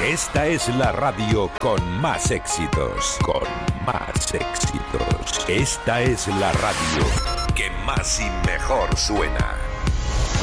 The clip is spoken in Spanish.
Esta es la radio con más éxitos. Con más éxitos. Esta es la radio que más y mejor suena.